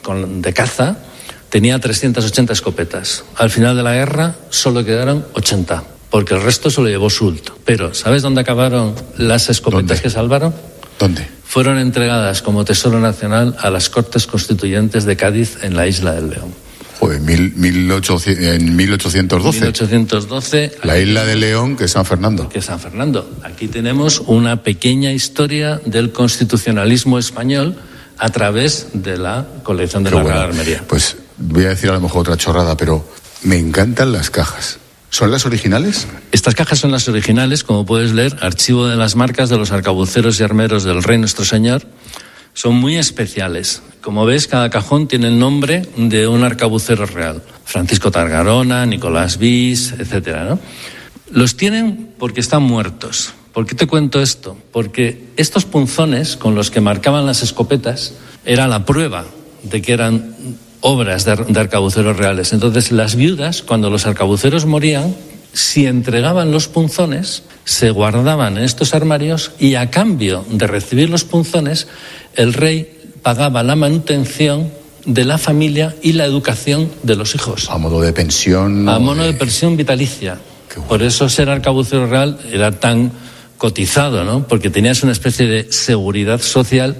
de caza, tenía 380 escopetas. Al final de la guerra solo quedaron 80, porque el resto se lo llevó Soult. Pero ¿sabes dónde acabaron las escopetas que salvaron? ¿Dónde? Fueron entregadas como Tesoro Nacional a las Cortes Constituyentes de Cádiz en la Isla del León. Joder, en 1812. 1812. La Isla de León, que es San Fernando. Que es San Fernando. Aquí tenemos una pequeña historia del constitucionalismo español a través de la colección de la Real Armería. Pues voy a decir a lo mejor otra chorrada, pero me encantan las cajas. ¿Son las originales? Estas cajas son las originales, como puedes leer, archivo de las marcas de los arcabuceros y armeros del Rey Nuestro Señor. Son muy especiales. Como ves, cada cajón tiene el nombre de un arcabucero real. Francisco Targarona, Nicolás Bis, etcétera, ¿no? Los tienen porque están muertos. ¿Por qué te cuento esto? Porque estos punzones con los que marcaban las escopetas era la prueba de que eran obras de arcabuceros reales. Entonces, las viudas, cuando los arcabuceros morían, si entregaban los punzones, se guardaban en estos armarios y a cambio de recibir los punzones, el rey pagaba la manutención de la familia y la educación de los hijos. A modo de pensión. A modo de pensión vitalicia. Bueno. Por eso ser arcabucero real era tan cotizado, ¿no? Porque tenías una especie de seguridad social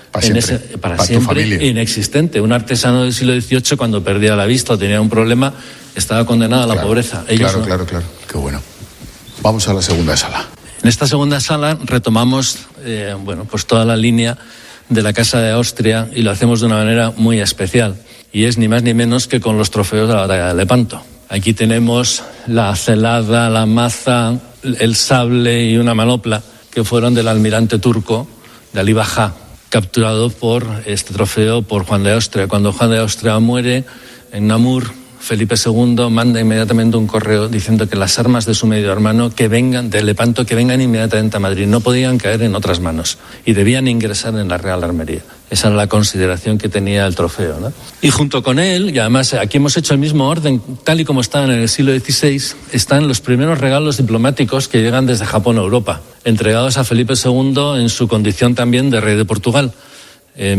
para siempre inexistente. Un artesano del siglo XVIII, cuando perdía la vista o tenía un problema, estaba condenado a la pobreza. Ellos claro. Qué bueno. Vamos a la segunda sala. En esta segunda sala retomamos pues toda la línea de la Casa de Austria y lo hacemos de una manera muy especial. Y es ni más ni menos que con los trofeos de la batalla de Lepanto. Aquí tenemos la celada, la maza, el sable y una manopla que fueron del almirante turco de Ali Bajá, capturado por este trofeo por Juan de Austria. Cuando Juan de Austria muere en Namur, Felipe II manda inmediatamente un correo diciendo que las armas de su medio hermano que vengan de Lepanto, que vengan inmediatamente a Madrid, no podían caer en otras manos y debían ingresar en la Real Armería. Esa era la consideración que tenía el trofeo, ¿no? Y junto con él, y además aquí hemos hecho el mismo orden, tal y como estaban en el siglo XVI, están los primeros regalos diplomáticos que llegan desde Japón a Europa, entregados a Felipe II en su condición también de rey de Portugal. En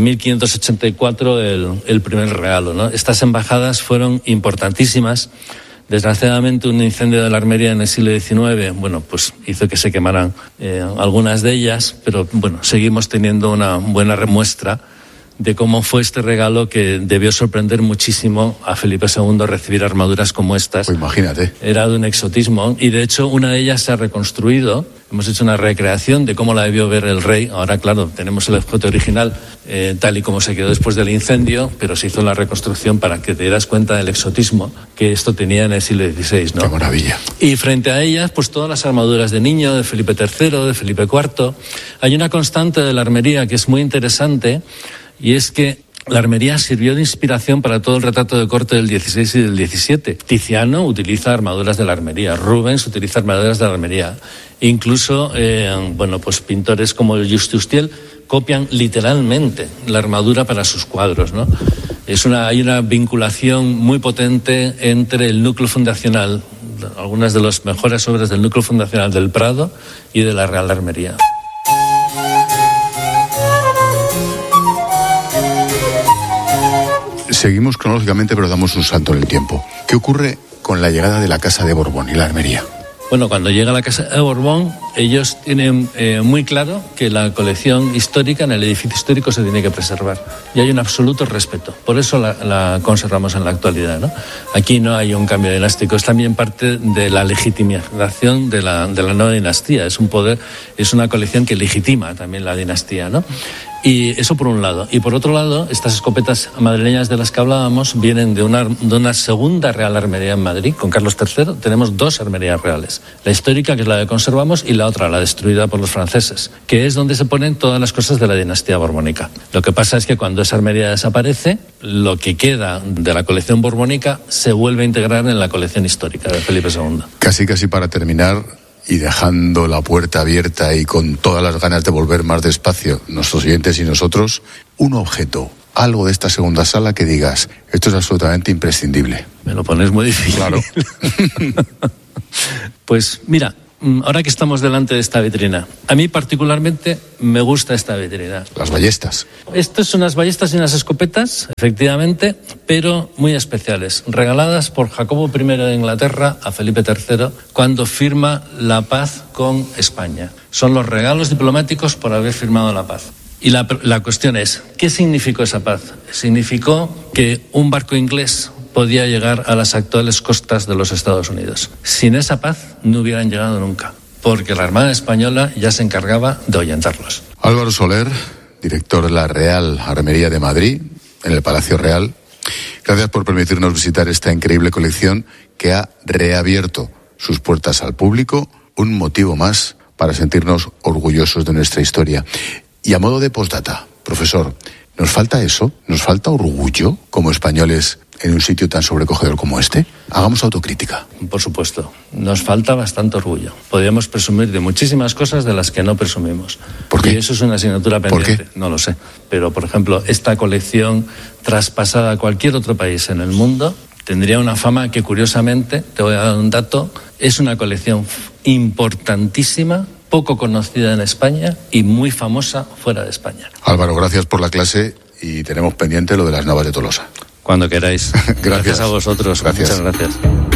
1584 el primer regalo, ¿no? Estas embajadas fueron importantísimas. Desgraciadamente un incendio de la armería en el siglo XIX, pues hizo que se quemaran algunas de ellas, pero seguimos teniendo una buena muestra de cómo fue este regalo que debió sorprender muchísimo a Felipe II recibir armaduras como estas. Pues imagínate. Era de un exotismo y de hecho una de ellas se ha reconstruido. Hemos hecho una recreación de cómo la debió ver el rey. Ahora, claro, tenemos el objeto original tal y como se quedó después del incendio, pero se hizo la reconstrucción para que te dieras cuenta del exotismo que esto tenía en el siglo XVI, ¿no? ¡Qué maravilla! Y frente a ellas, pues todas las armaduras de niño, de Felipe III, de Felipe IV. Hay una constante de la armería que es muy interesante, y es que la armería sirvió de inspiración para todo el retrato de corte del XVI y del XVII. Tiziano utiliza armaduras de la armería, Rubens utiliza armaduras de la armería. Incluso, pues pintores como Justus Thiel copian literalmente la armadura para sus cuadros, ¿no? Hay una vinculación muy potente entre el núcleo fundacional, algunas de las mejores obras del núcleo fundacional del Prado y de la Real Armería. Seguimos cronológicamente, pero damos un salto en el tiempo. ¿Qué ocurre con la llegada de la Casa de Borbón y la armería? Bueno, cuando llega la Casa de Borbón, ellos tienen muy claro que la colección histórica en el edificio histórico se tiene que preservar. Y hay un absoluto respeto. Por eso la conservamos en la actualidad, ¿no? Aquí no hay un cambio dinástico. Es también parte de la legitimación de la nueva dinastía. Es un poder, es una colección que legitima también la dinastía, ¿no? Y eso por un lado. Y por otro lado, estas escopetas madrileñas de las que hablábamos vienen de una segunda Real Armería en Madrid. Con Carlos III tenemos dos armerías reales. La histórica, que es la que conservamos, y la otra, la destruida por los franceses, que es donde se ponen todas las cosas de la dinastía borbónica. Lo que pasa es que cuando esa armería desaparece, lo que queda de la colección borbónica se vuelve a integrar en la colección histórica de Felipe II. Casi para terminar, y dejando la puerta abierta y con todas las ganas de volver más despacio, nuestros oyentes y nosotros, un objeto, algo de esta segunda sala que digas, esto es absolutamente imprescindible. Me lo pones muy difícil. Claro. Pues mira, ahora que estamos delante de esta vitrina, a mí particularmente me gusta esta vitrina. Las ballestas. Esto son unas ballestas y unas escopetas, efectivamente, pero muy especiales, regaladas por Jacobo I de Inglaterra a Felipe III cuando firma la paz con España. Son los regalos diplomáticos por haber firmado la paz. Y la cuestión es, ¿qué significó esa paz? Significó que un barco inglés podía llegar a las actuales costas de los Estados Unidos. Sin esa paz no hubieran llegado nunca, porque la Armada Española ya se encargaba de ahuyentarlos. Álvaro Soler, director de la Real Armería de Madrid, en el Palacio Real, gracias por permitirnos visitar esta increíble colección que ha reabierto sus puertas al público, un motivo más para sentirnos orgullosos de nuestra historia. Y a modo de postdata, profesor, ¿nos falta eso? ¿Nos falta orgullo como españoles en un sitio tan sobrecogedor como este? Hagamos autocrítica. Por supuesto, nos falta bastante orgullo. Podríamos presumir de muchísimas cosas de las que no presumimos. ¿Por qué? Y eso es una asignatura pendiente. ¿Por qué? No lo sé. Pero, por ejemplo, esta colección traspasada a cualquier otro país en el mundo tendría una fama que, curiosamente, te voy a dar un dato, es una colección importantísima, poco conocida en España y muy famosa fuera de España. Álvaro, gracias por la clase y tenemos pendiente lo de las Navas de Tolosa. Cuando queráis. Gracias A vosotros. Gracias. Muchas gracias.